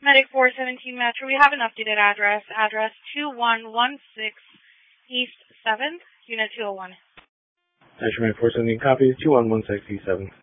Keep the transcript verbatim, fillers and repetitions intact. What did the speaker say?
Medic four seventeen Metro, we have an updated address, address two one one six East seventh, Unit two oh one. Metro four seventeen, copy, two one one six East seventh.